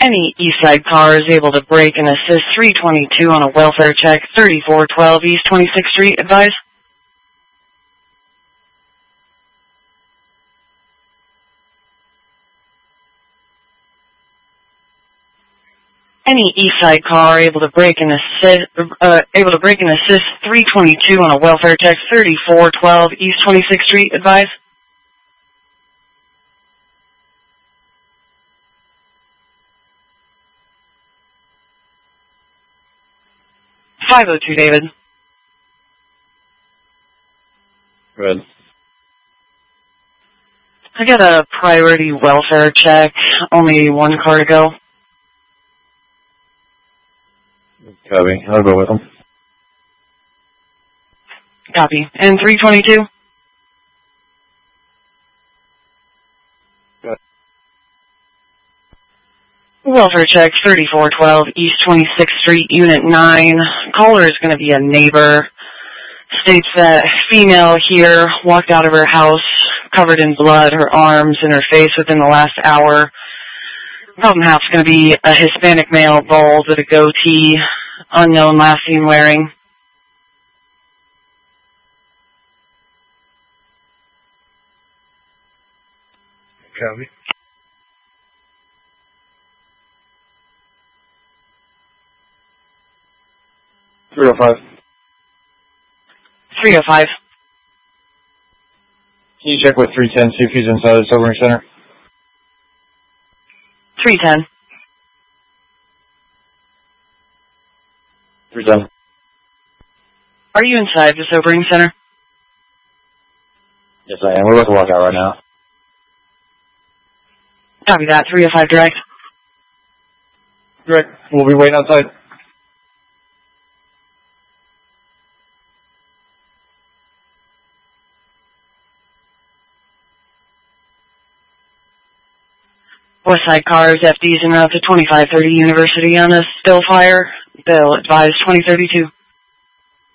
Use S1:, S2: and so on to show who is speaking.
S1: Any Eastside car is able to brake and assist 322 on a welfare check, 3412 East 26th Street, advise. Any Eastside car able to brake and assist 322 on a welfare check, 3412 East 26th Street, advise. .502 David.
S2: Good.
S1: I got a priority welfare check, only one car to go.
S2: Copy. I'll go with them.
S1: Copy. And 322?
S2: Good.
S1: Welfare check, 3412 East 26th Street, Unit 9. Caller is going to be a neighbor. States that female here walked out of her house covered in blood, her arms and her face within the last hour. Problem house is going to be a Hispanic male, bald with a goatee, unknown last seen wearing.
S2: Copy. .305.
S1: 305.
S2: Can you check with 310, see if he's inside the sobering center?
S1: 310.
S2: 310.
S1: Are you inside the sobering center?
S2: Yes, I am. We're about to walk out right now.
S1: Copy that. 305 direct.
S2: Direct. We'll be waiting outside.
S1: Westside cars, FDs en route to 2530 University on a still fire. Bill advised 2032.